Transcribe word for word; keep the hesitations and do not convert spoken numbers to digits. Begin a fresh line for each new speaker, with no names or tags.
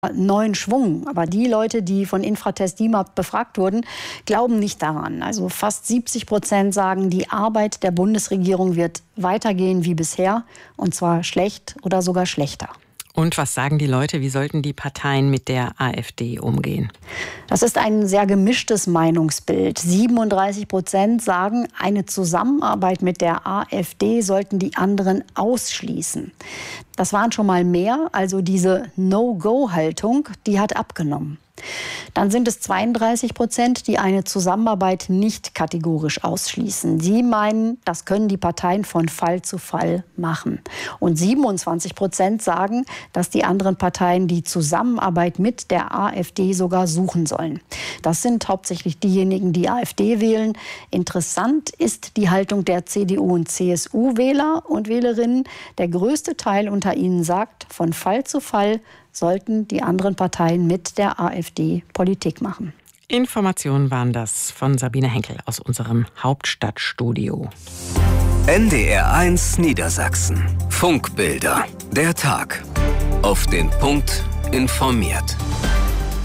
neuen Schwung. Aber die Leute, die von Infratest DIMAP befragt wurden, glauben nicht daran. Also fast siebzig Prozent sagen, die Arbeit der Bundesregierung wird weitergehen wie bisher, und zwar schlecht oder sogar schlechter.
Und was sagen die Leute, wie sollten die Parteien mit der AfD umgehen?
Das ist ein sehr gemischtes Meinungsbild. siebenunddreißig Prozent sagen, eine Zusammenarbeit mit der AfD sollten die anderen ausschließen. Das waren schon mal mehr, also diese No-Go-Haltung, die hat abgenommen. Dann sind es zweiunddreißig Prozent, die eine Zusammenarbeit nicht kategorisch ausschließen. Sie meinen, das können die Parteien von Fall zu Fall machen. Und siebenundzwanzig Prozent sagen, dass die anderen Parteien die Zusammenarbeit mit der AfD sogar suchen sollen. Das sind hauptsächlich diejenigen, die AfD wählen. Interessant ist die Haltung der C D U und C S U-Wähler und Wählerinnen. Der größte Teil unter ihnen sagt, von Fall zu Fall sollten die anderen Parteien mit der AfD Politik machen.
Informationen waren das von Sabine Henkel aus unserem Hauptstadtstudio.
N D R eins Niedersachsen. Funkbilder. Der Tag. Auf den Punkt informiert.